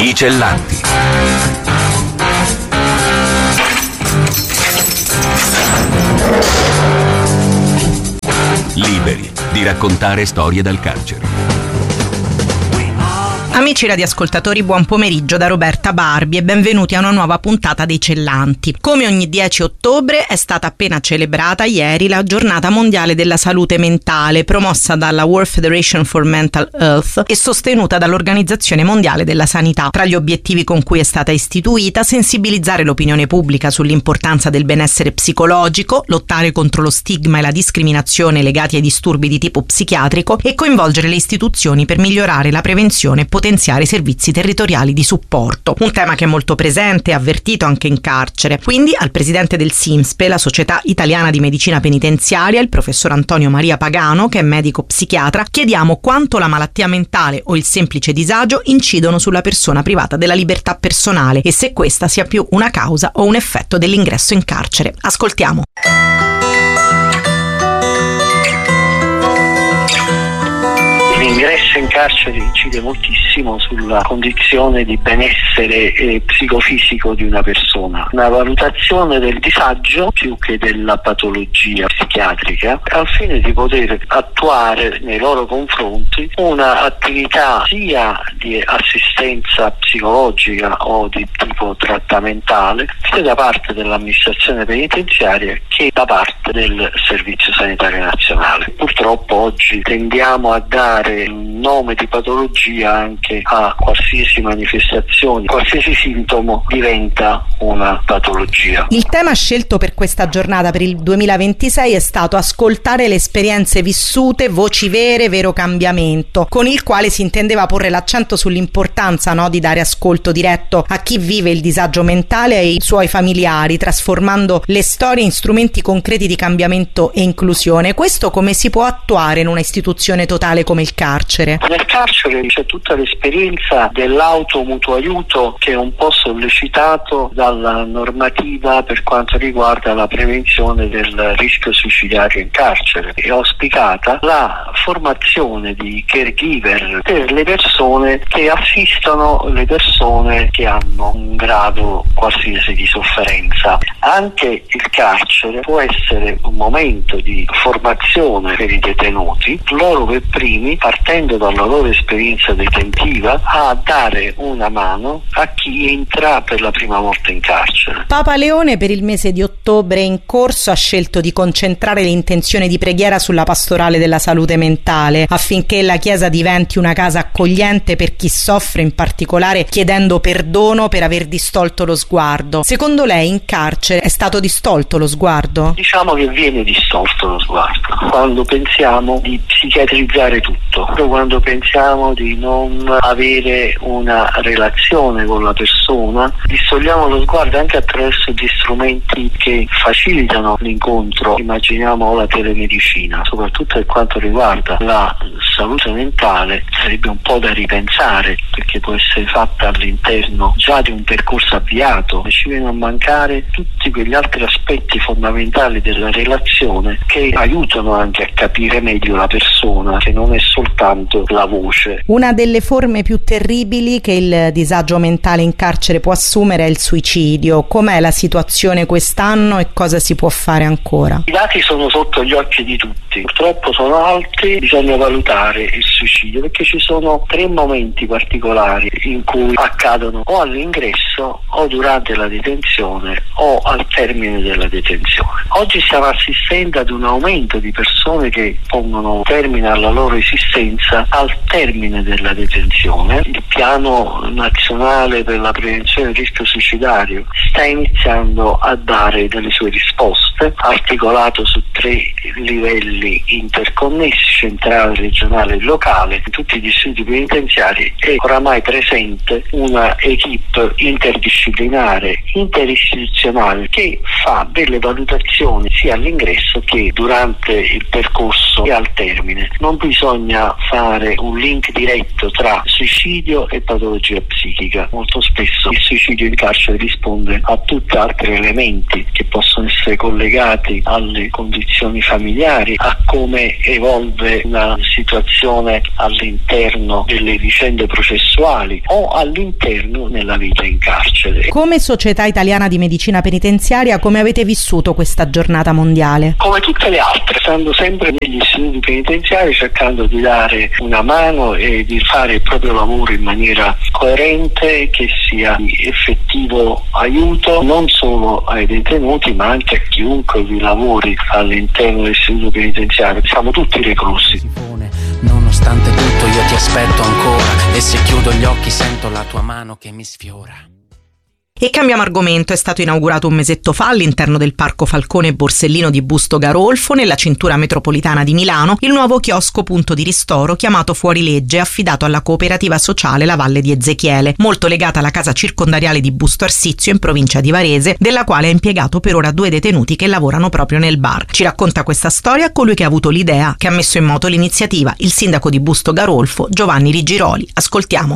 I Cellanti. Liberi di raccontare storie dal carcere. Amici radioascoltatori, buon pomeriggio da Roberta Barbi e benvenuti a una nuova puntata dei Cellanti. Come ogni 10 ottobre è stata appena celebrata ieri la Giornata Mondiale della Salute Mentale, promossa dalla World Federation for Mental Health e sostenuta dall'Organizzazione Mondiale della Sanità. Tra gli obiettivi con cui è stata istituita, sensibilizzare l'opinione pubblica sull'importanza del benessere psicologico, lottare contro lo stigma e la discriminazione legati ai disturbi di tipo psichiatrico e coinvolgere le istituzioni per migliorare la prevenzione e potenziare i servizi territoriali di supporto. Un tema che è molto presente e avvertito anche in carcere. Quindi al presidente del SIMSPE, la Società Italiana di Medicina Penitenziaria, il professor Antonio Maria Pagano, che è medico psichiatra, chiediamo quanto la malattia mentale o il semplice disagio incidono sulla persona privata della libertà personale e se questa sia più una causa o un effetto dell'ingresso in carcere. Ascoltiamo. L'ingresso in carcere incide moltissimo sulla condizione di benessere psicofisico di una persona. Una valutazione del disagio più che della patologia psichiatrica al fine di poter attuare nei loro confronti una attività sia di assistenza psicologica o di tipo trattamentale sia da parte dell'amministrazione penitenziaria che da parte del Servizio Sanitario Nazionale. Purtroppo oggi tendiamo a dare un nome di patologia anche a qualsiasi manifestazione, qualsiasi sintomo diventa una patologia. Il tema scelto per questa giornata per il 2026 è stato ascoltare le esperienze vissute, voci vere, vero cambiamento, con il quale si intendeva porre l'accento sull'importanza di dare ascolto diretto a chi vive il disagio mentale e ai suoi familiari, trasformando le storie in strumenti concreti di cambiamento e inclusione. Questo come si può attuare in una istituzione totale come il carcere? Nel carcere c'è tutta l'esperienza dell'auto mutuo aiuto che è un po' sollecitato dalla normativa per quanto riguarda la prevenzione del rischio suicidario in carcere. È auspicata la formazione di caregiver per le persone che assistono le persone che hanno un grado qualsiasi di sofferenza. Anche il carcere può essere un momento di formazione per i detenuti, loro per primi, partendo dalla loro esperienza detentiva, a dare una mano a chi entra per la prima volta in carcere. Papa Leone per il mese di ottobre in corso ha scelto di concentrare l'intenzione di preghiera sulla pastorale della salute mentale affinché la Chiesa diventi una casa accogliente per chi soffre, in particolare chiedendo perdono per aver distolto lo sguardo. Secondo lei in carcere è stato distolto lo sguardo? Diciamo che viene distolto lo sguardo quando pensiamo di psichiatrizzare tutto, quando pensiamo di non avere una relazione con la persona, distogliamo lo sguardo anche attraverso gli strumenti che facilitano l'incontro. Immaginiamo la telemedicina, soprattutto per quanto riguarda la salute mentale sarebbe un po' da ripensare, perché può essere fatta all'interno già di un percorso avviato. Ci viene a mancare tutti quegli altri aspetti fondamentali della relazione che aiutano anche a capire meglio la persona, che non è soltanto la voce. Una delle forme più terribili che il disagio mentale in carcere può assumere è il suicidio. Com'è la situazione quest'anno e cosa si può fare ancora? I dati sono sotto gli occhi di tutti, purtroppo sono alti, bisogna valutare il suicidio perché ci sono 3 momenti particolari in cui accadono o all'ingresso o durante la detenzione o al termine della detenzione. Oggi stiamo assistendo ad un aumento di persone che pongono termine alla loro esistenza al termine della detenzione. Il piano nazionale per la prevenzione del rischio suicidario sta iniziando a dare delle sue risposte, articolato su 3 livelli interconnessi, centrale, regionale e locale. In tutti gli istituti penitenziari è oramai presente una equipe interdisciplinare interistituzionale che fa delle valutazioni sia all'ingresso che durante il percorso e al termine. Non bisogna fare un link diretto tra suicidio e patologia psichica. Molto spesso il suicidio in carcere risponde a tutti altri elementi che possono essere collegati alle condizioni familiari, a come evolve una situazione all'interno delle vicende processuali o all'interno nella vita in carcere. Come Società Italiana di Medicina Penitenziaria, come avete vissuto questa giornata mondiale? Come tutte le altre, stando sempre negli istituti penitenziari, cercando di dare una mano e di fare il proprio lavoro in maniera coerente, che sia di effettivo aiuto non solo ai detenuti ma anche a chiunque vi lavori all'interno dell'istituto penitenziario. Siamo tutti reclusi. Nonostante tutto io ti aspetto ancora, e se chiudo gli occhi sento la tua mano che mi sfiora. E cambiamo argomento. È stato inaugurato un mesetto fa all'interno del Parco Falcone e Borsellino di Busto Garolfo, nella cintura metropolitana di Milano, il nuovo chiosco punto di ristoro chiamato Fuorilegge, affidato alla cooperativa sociale La Valle di Ezechiele, molto legata alla casa circondariale di Busto Arsizio in provincia di Varese, della quale ha impiegato per ora 2 detenuti che lavorano proprio nel bar. Ci racconta questa storia colui che ha avuto l'idea, che ha messo in moto l'iniziativa, il sindaco di Busto Garolfo, Giovanni Rigiroli. Ascoltiamo.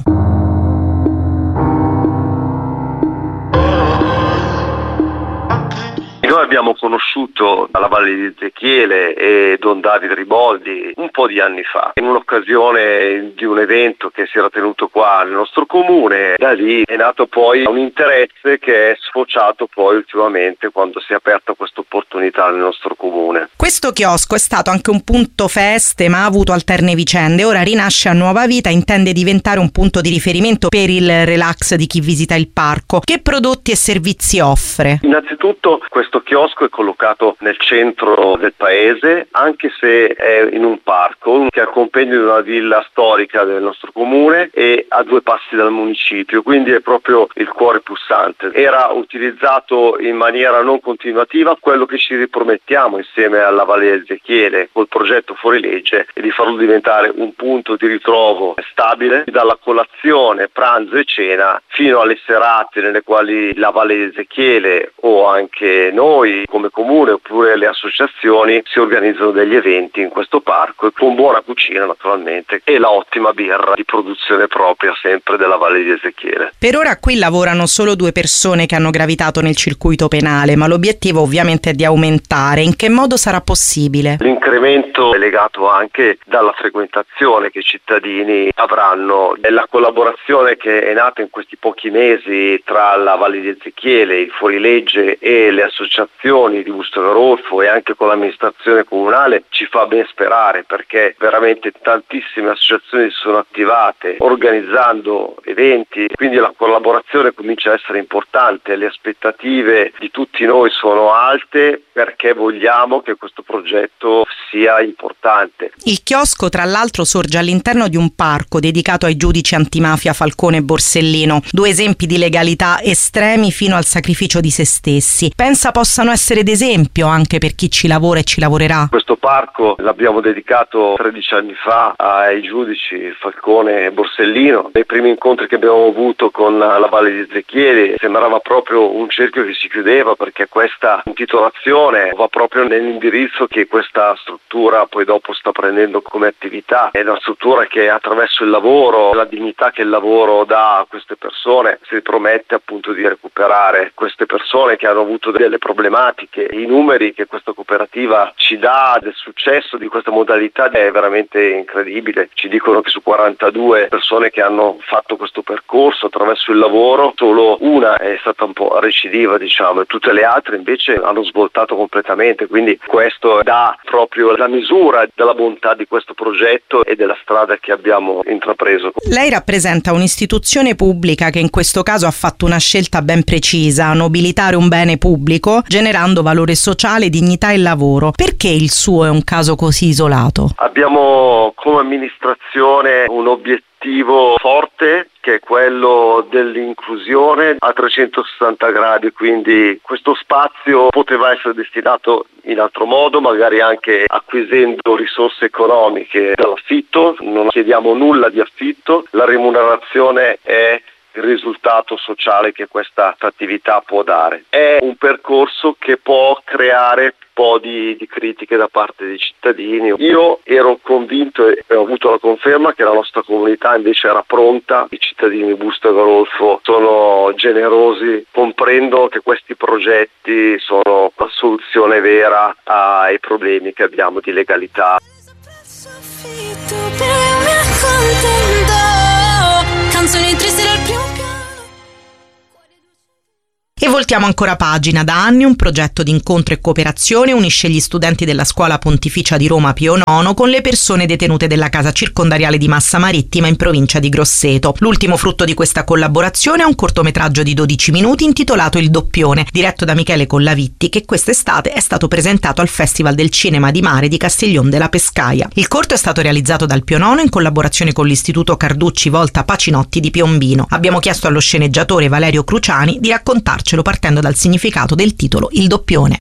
Noi abbiamo conosciuto la Valle di Ezechiele e Don Davide Riboldi un po' di anni fa, in un'occasione di un evento che si era tenuto qua nel nostro comune. Da lì è nato poi un interesse che è sfociato poi ultimamente quando si è aperta questa opportunità nel nostro comune. Questo chiosco è stato anche un punto feste, ma ha avuto alterne vicende. Ora rinasce a nuova vita, intende diventare un punto di riferimento per il relax di chi visita il parco. Che prodotti e servizi offre? Innanzitutto questo chiosco è collocato nel centro del paese, anche se è in un parco che accompagna una villa storica del nostro comune e a 2 passi dal municipio, quindi è proprio il cuore pulsante. Era utilizzato in maniera non continuativa. Quello che ci ripromettiamo insieme alla Valle di Ezechiele col progetto Fuorilegge è di farlo diventare un punto di ritrovo stabile, dalla colazione, pranzo e cena fino alle serate nelle quali la Valle di Ezechiele o anche noi come comune oppure le associazioni si organizzano degli eventi in questo parco, con buona cucina naturalmente e la ottima birra di produzione propria sempre della Valle di Ezechiele. Per ora qui lavorano solo 2 persone che hanno gravitato nel circuito penale, ma l'obiettivo ovviamente è di aumentare. In che modo sarà possibile? L'incremento è legato anche dalla frequentazione che i cittadini avranno. È la collaborazione che è nata in questi pochi mesi tra la Valle di Ezechiele, il Fuorilegge e le associazioni di Busto Garolfo e anche con l'amministrazione comunale ci fa ben sperare, perché veramente tantissime associazioni si sono attivate organizzando eventi, quindi la collaborazione comincia a essere importante. Le aspettative di tutti noi sono alte perché vogliamo che questo progetto sia importante. Il chiosco tra l'altro sorge all'interno di un parco dedicato ai giudici antimafia Falcone e Borsellino, 2 esempi di legalità estremi fino al sacrificio di se stessi. Pensa possano essere d'esempio anche per chi ci lavora e ci lavorerà? Questo parco l'abbiamo dedicato 13 anni fa ai giudici Falcone e Borsellino. Nei primi incontri che abbiamo avuto con la Valle di Ezechiele sembrava proprio un cerchio che si chiudeva, perché questa intitolazione va proprio nell'indirizzo che questa struttura poi dopo sta prendendo come attività. È una struttura che attraverso il lavoro, la dignità che il lavoro dà a queste persone, si promette appunto di recuperare queste persone che hanno avuto delle problematiche. I numeri che questa cooperativa ci dà del successo di questa modalità è veramente incredibile. Ci dicono che su 42 persone che hanno fatto questo percorso attraverso il lavoro, solo una è stata un po' recidiva, diciamo, e tutte le altre invece hanno svoltato completamente. Quindi questo dà proprio la misura della bontà di questo progetto e della strada che abbiamo intrapreso. Lei rappresenta un'istituzione pubblica che in questo caso ha fatto una scelta ben precisa: nobilitare un bene pubblico generando valore sociale, dignità e lavoro. Perché il suo è un caso così isolato? Abbiamo come amministrazione un obiettivo forte, che è quello dell'inclusione a 360 gradi, quindi questo spazio poteva essere destinato in altro modo, magari anche acquisendo risorse economiche dall'affitto. Non chiediamo nulla di affitto, la remunerazione è risultato sociale che questa attività può dare. È un percorso che può creare un po' di critiche da parte dei cittadini. Io ero convinto e ho avuto la conferma che la nostra comunità invece era pronta. I cittadini di Busto e Garolfo sono generosi, comprendono che questi progetti sono la soluzione vera ai problemi che abbiamo di legalità. Canzoni tristi dal primo piano. E voltiamo ancora pagina. Da anni un progetto di incontro e cooperazione unisce gli studenti della Scuola Pontificia di Roma Pio IX con le persone detenute della casa circondariale di Massa Marittima in provincia di Grosseto. L'ultimo frutto di questa collaborazione è un cortometraggio di 12 minuti intitolato Il Doppione, diretto da Michele Collavitti, che quest'estate è stato presentato al Festival del Cinema di Mare di Castiglion della Pescaia. Il corto è stato realizzato dal Pio IX in collaborazione con l'Istituto Carducci Volta Pacinotti di Piombino. Abbiamo chiesto allo sceneggiatore Valerio Cruciani di raccontarci partendo dal significato del titolo Il Doppione.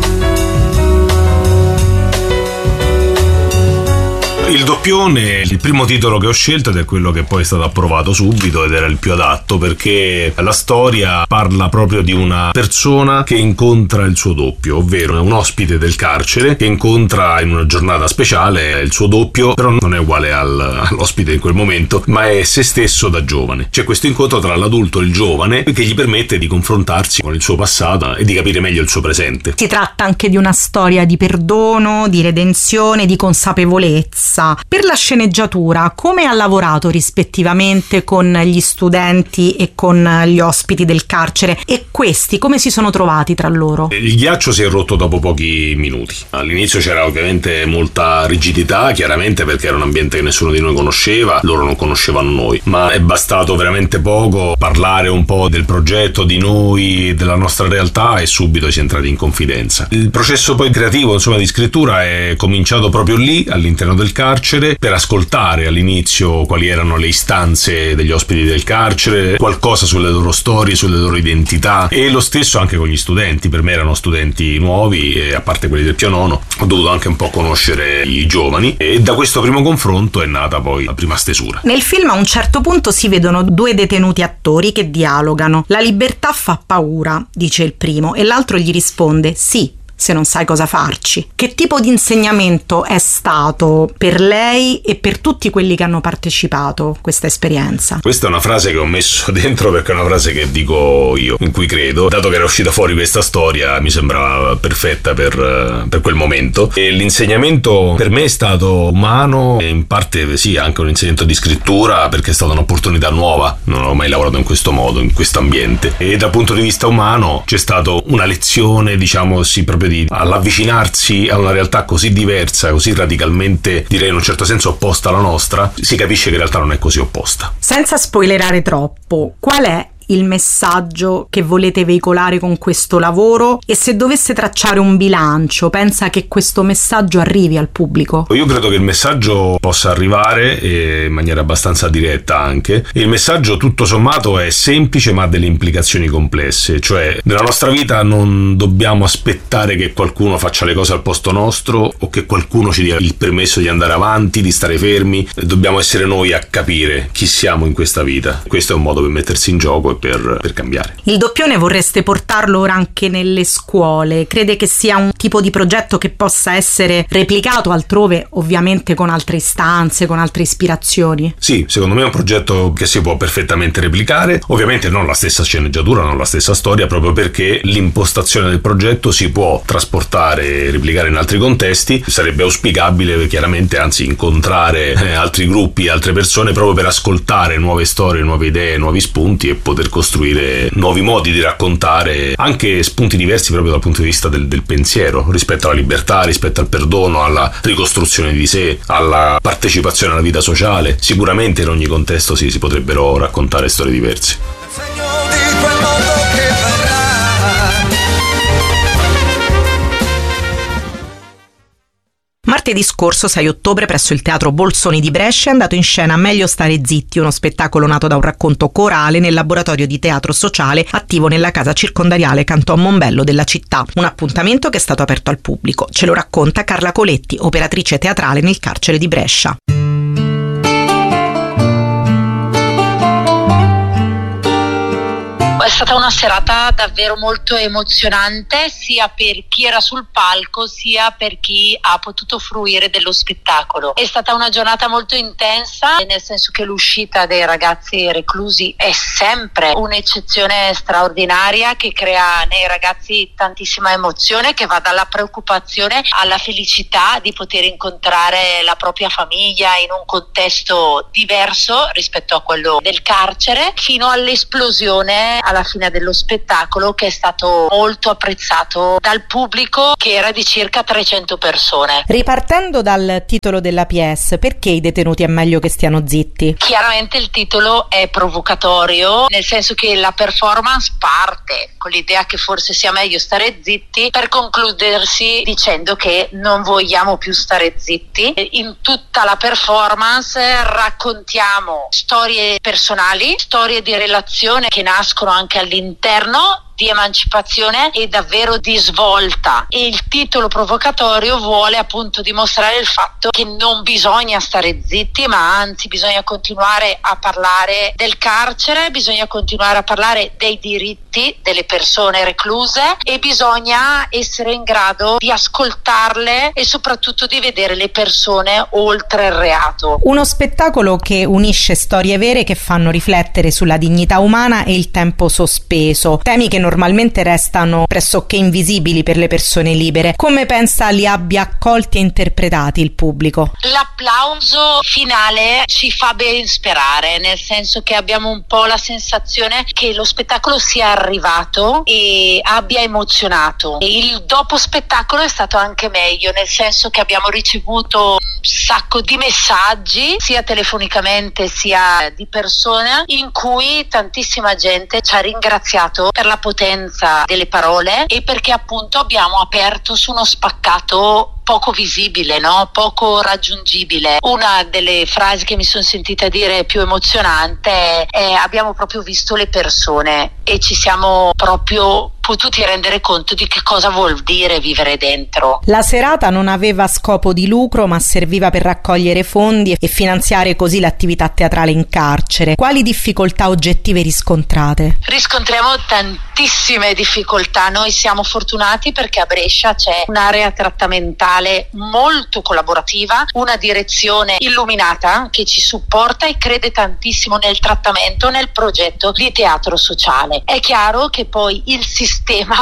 Il Doppione, il primo titolo che ho scelto ed è quello che poi è stato approvato subito ed era il più adatto, perché la storia parla proprio di una persona che incontra il suo doppio, ovvero un ospite del carcere che incontra in una giornata speciale il suo doppio, però non è uguale all'ospite in quel momento, ma è se stesso da giovane. C'è questo incontro tra l'adulto e il giovane che gli permette di confrontarsi con il suo passato e di capire meglio il suo presente. Si tratta anche di una storia di perdono, di redenzione, di consapevolezza. Per la sceneggiatura, come ha lavorato rispettivamente con gli studenti e con gli ospiti del carcere, e questi come si sono trovati tra loro? Il ghiaccio si è rotto dopo pochi minuti. All'inizio c'era ovviamente molta rigidità, chiaramente perché era un ambiente che nessuno di noi conosceva, loro non conoscevano noi, ma è bastato veramente poco parlare un po' del progetto, di noi, della nostra realtà e subito si è entrati in confidenza. Il processo poi creativo, insomma, di scrittura è cominciato proprio lì, all'interno del carcere, per ascoltare all'inizio quali erano le istanze degli ospiti del carcere, qualcosa sulle loro storie, sulle loro identità, e lo stesso anche con gli studenti. Per me erano studenti nuovi e a parte quelli del Pio IX ho dovuto anche un po' conoscere i giovani e da questo primo confronto è nata poi la prima stesura. Nel film a un certo punto si vedono due detenuti attori che dialogano. La libertà fa paura, dice il primo, e l'altro gli risponde sì, se non sai cosa farci. Che tipo di insegnamento è stato per lei e per tutti quelli che hanno partecipato a questa esperienza? Questa è una frase che ho messo dentro perché è una frase che dico io, in cui credo. Dato che era uscita fuori questa storia, mi sembrava perfetta per quel momento. E l'insegnamento per me è stato umano e in parte sì, anche un insegnamento di scrittura, perché è stata un'opportunità nuova. Non ho mai lavorato in questo modo, in questo ambiente. E dal punto di vista umano c'è stato una lezione, diciamo, sì, proprio all'avvicinarsi a una realtà così diversa, così radicalmente, direi in un certo senso opposta alla nostra, si capisce che in realtà non è così opposta. Senza spoilerare troppo, qual è il messaggio che volete veicolare con questo lavoro e se dovesse tracciare un bilancio, pensa che questo messaggio arrivi al pubblico? Io credo che il messaggio possa arrivare in maniera abbastanza diretta anche. Il messaggio tutto sommato è semplice ma ha delle implicazioni complesse, cioè nella nostra vita non dobbiamo aspettare che qualcuno faccia le cose al posto nostro o che qualcuno ci dia il permesso di andare avanti, di stare fermi. Dobbiamo essere noi a capire chi siamo in questa vita. Questo è un modo per mettersi in gioco e per cambiare. Il Doppione vorreste portarlo ora anche nelle scuole? Crede che sia un tipo di progetto che possa essere replicato altrove, ovviamente con altre istanze, con altre ispirazioni? Sì, secondo me è un progetto che si può perfettamente replicare, ovviamente non la stessa sceneggiatura, non la stessa storia, proprio perché l'impostazione del progetto si può trasportare e replicare in altri contesti. Sarebbe auspicabile chiaramente, anzi, incontrare altri gruppi, altre persone, proprio per ascoltare nuove storie, nuove idee, nuovi spunti e poter costruire nuovi modi di raccontare, anche spunti diversi proprio dal punto di vista del pensiero, rispetto alla libertà, rispetto al perdono, alla ricostruzione di sé, alla partecipazione alla vita sociale. Sicuramente in ogni contesto si potrebbero raccontare storie diverse. Martedì scorso, 6 ottobre, presso il Teatro Bolsoni di Brescia è andato in scena Meglio stare zitti, uno spettacolo nato da un racconto corale nel laboratorio di teatro sociale attivo nella casa circondariale Canton Mombello della città. Un appuntamento che è stato aperto al pubblico. Ce lo racconta Carla Coletti, operatrice teatrale nel carcere di Brescia. stata una serata davvero molto emozionante, sia per chi era sul palco sia per chi ha potuto fruire dello spettacolo. È stata una giornata molto intensa, nel senso che l'uscita dei ragazzi reclusi è sempre un'eccezione straordinaria che crea nei ragazzi tantissima emozione, che va dalla preoccupazione alla felicità di poter incontrare la propria famiglia in un contesto diverso rispetto a quello del carcere, fino all'esplosione alla fine dello spettacolo, che è stato molto apprezzato dal pubblico, che era di circa 300 persone. Ripartendo dal titolo della pièce, perché i detenuti è meglio che stiano zitti? Chiaramente il titolo è provocatorio, nel senso che la performance parte con l'idea che forse sia meglio stare zitti, per concludersi dicendo che non vogliamo più stare zitti. In tutta la performance raccontiamo storie personali, storie di relazione che nascono anche all'interno, di emancipazione e davvero di svolta, e il titolo provocatorio vuole appunto dimostrare il fatto che non bisogna stare zitti, ma anzi bisogna continuare a parlare del carcere, bisogna continuare a parlare dei diritti delle persone recluse e bisogna essere in grado di ascoltarle e soprattutto di vedere le persone oltre il reato. Uno spettacolo che unisce storie vere che fanno riflettere sulla dignità umana e il tempo sospeso, temi che normalmente restano pressoché invisibili per le persone libere. Come pensa li abbia accolti e interpretati il pubblico? L'applauso finale ci fa ben sperare, nel senso che abbiamo un po' la sensazione che lo spettacolo sia arrivato e abbia emozionato. Il dopo spettacolo è stato anche meglio, nel senso che abbiamo ricevuto un sacco di messaggi, sia telefonicamente sia di persona, in cui tantissima gente ci ha ringraziato per la potenza delle parole e perché appunto abbiamo aperto su uno spaccato poco visibile, no? Poco raggiungibile. Una delle frasi che mi sono sentita dire più emozionante è: abbiamo proprio visto le persone e ci siamo proprio potuti rendere conto di che cosa vuol dire vivere dentro. La serata non aveva scopo di lucro, ma serviva per raccogliere fondi e finanziare così l'attività teatrale in carcere. Quali difficoltà oggettive riscontrate? Riscontriamo tantissime difficoltà. Noi siamo fortunati perché a Brescia c'è un'area trattamentale molto collaborativa, una direzione illuminata che ci supporta e crede tantissimo nel trattamento, nel progetto di teatro sociale. È chiaro che poi il sistema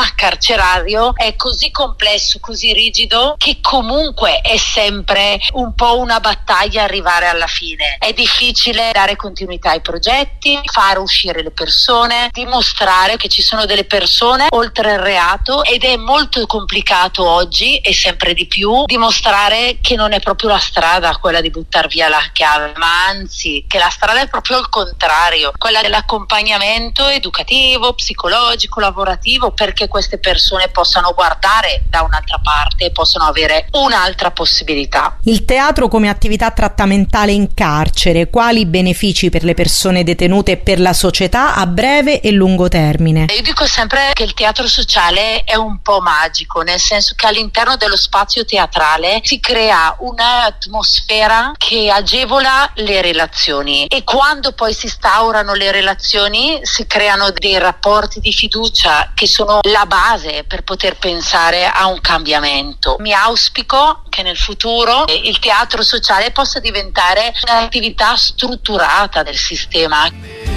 carcerario è così complesso, così rigido, che comunque è sempre un po' una battaglia arrivare alla fine. È difficile dare continuità ai progetti, fare uscire le persone, dimostrare che ci sono delle persone oltre il reato, ed è molto complicato oggi e sempre di più dimostrare che non è proprio la strada quella di buttar via la chiave, ma anzi che la strada è proprio il contrario, quella dell'accompagnamento educativo, psicologico, lavorativo, perché queste persone possano guardare da un'altra parte e possano avere un'altra possibilità. Il teatro come attività trattamentale in carcere, quali benefici per le persone detenute e per la società a breve e lungo termine? Io dico sempre che il teatro sociale è un po' magico, nel senso che all'interno dello spazio teatrale si crea un'atmosfera che agevola le relazioni, e quando poi si instaurano le relazioni si creano dei rapporti di fiducia che sono la base per poter pensare a un cambiamento. Mi auspico che nel futuro il teatro sociale possa diventare un'attività strutturata del sistema.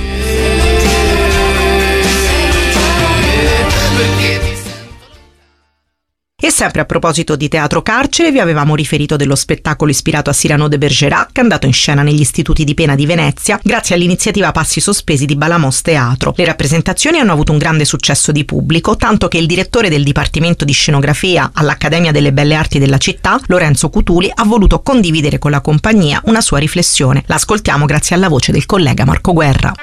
E sempre a proposito di teatro carcere, vi avevamo riferito dello spettacolo ispirato a Cyrano de Bergerac, andato in scena negli istituti di pena di Venezia grazie all'iniziativa Passi Sospesi di Balamos Teatro. Le rappresentazioni hanno avuto un grande successo di pubblico, tanto che il direttore del Dipartimento di Scenografia all'Accademia delle Belle Arti della città, Lorenzo Cutuli, ha voluto condividere con la compagnia una sua riflessione. L'ascoltiamo grazie alla voce del collega Marco Guerra.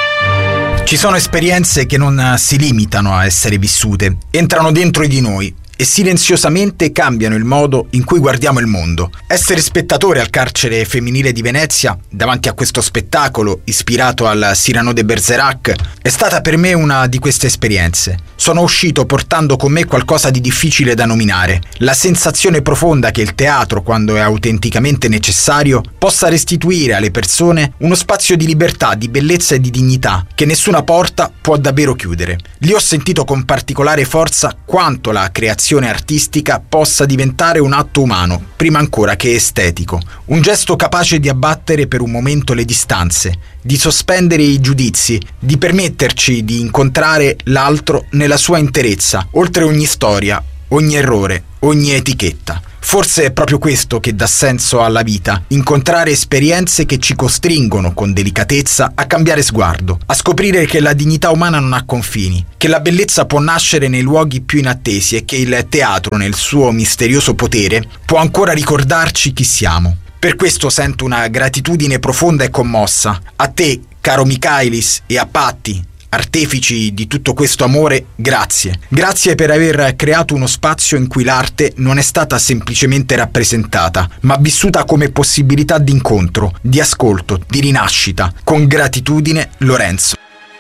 Ci sono esperienze che non si limitano a essere vissute, entrano dentro di noi e silenziosamente cambiano il modo in cui guardiamo il mondo. Essere spettatore al carcere femminile di Venezia, davanti a questo spettacolo ispirato al Cyrano de Bergerac, è stata per me una di queste esperienze. Sono uscito portando con me qualcosa di difficile da nominare, la sensazione profonda che il teatro, quando è autenticamente necessario, possa restituire alle persone uno spazio di libertà, di bellezza e di dignità che nessuna porta può davvero chiudere. Lì ho sentito con particolare forza quanto la creazione artistica possa diventare un atto umano, prima ancora che estetico, un gesto capace di abbattere per un momento le distanze, di sospendere i giudizi, di permetterci di incontrare l'altro nella sua interezza, oltre ogni storia, ogni errore, ogni etichetta. Forse è proprio questo che dà senso alla vita, incontrare esperienze che ci costringono con delicatezza a cambiare sguardo, a scoprire che la dignità umana non ha confini, che la bellezza può nascere nei luoghi più inattesi e che il teatro, nel suo misterioso potere, può ancora ricordarci chi siamo. Per questo sento una gratitudine profonda e commossa. A te, caro Michaelis, e a Patti, artefici di tutto questo amore, grazie. Grazie per aver creato uno spazio in cui l'arte non è stata semplicemente rappresentata, ma vissuta come possibilità di incontro, di ascolto, di rinascita. Con gratitudine, Lorenzo.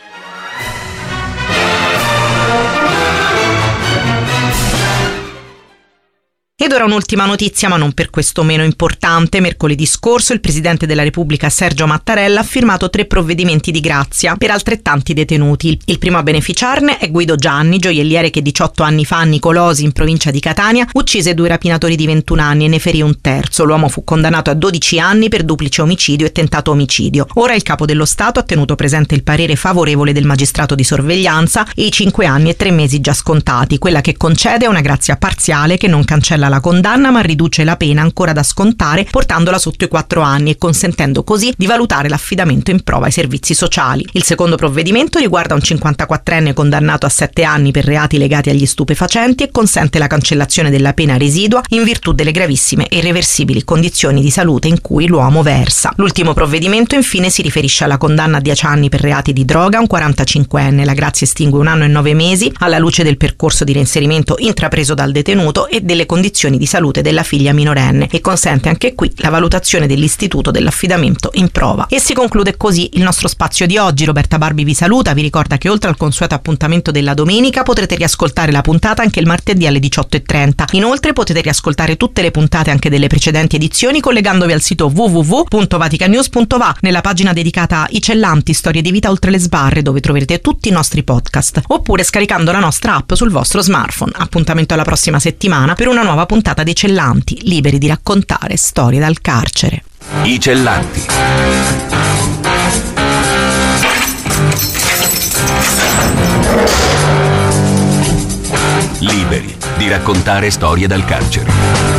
Ed ora un'ultima notizia, ma non per questo meno importante. Mercoledì scorso il Presidente della Repubblica Sergio Mattarella ha firmato 3 provvedimenti di grazia per altrettanti detenuti. Il primo a beneficiarne è Guido Gianni, gioielliere che 18 anni fa a Nicolosi, in provincia di Catania, uccise 2 rapinatori di 21 anni e ne ferì un terzo. L'uomo fu condannato a 12 anni per duplice omicidio e tentato omicidio. Ora il Capo dello Stato ha tenuto presente il parere favorevole del magistrato di sorveglianza e i 5 anni e 3 mesi già scontati. Quella che concede è una grazia parziale che non cancella la condanna ma riduce la pena ancora da scontare portandola sotto i 4 anni e consentendo così di valutare l'affidamento in prova ai servizi sociali. Il secondo provvedimento riguarda un 54enne condannato a 7 anni per reati legati agli stupefacenti e consente la cancellazione della pena residua in virtù delle gravissime e irreversibili condizioni di salute in cui l'uomo versa. L'ultimo provvedimento infine si riferisce alla condanna a 10 anni per reati di droga a un 45enne. La grazia estingue 1 anno e 9 mesi alla luce del percorso di reinserimento intrapreso dal detenuto e delle condizioni di salute della figlia minorenne e consente anche qui la valutazione dell'istituto dell'affidamento in prova. E si conclude così il nostro spazio di oggi. Roberta Barbi vi saluta, vi ricorda che oltre al consueto appuntamento della domenica potrete riascoltare la puntata anche il martedì alle 18:30. Inoltre potete riascoltare tutte le puntate anche delle precedenti edizioni collegandovi al sito www.vaticanews.va nella pagina dedicata I Cellanti, storie di vita oltre le sbarre, dove troverete tutti i nostri podcast, oppure scaricando la nostra app sul vostro smartphone. Appuntamento alla prossima settimana per una nuova puntata dei Cellanti, liberi di raccontare storie dal carcere. I Cellanti. Liberi di raccontare storie dal carcere.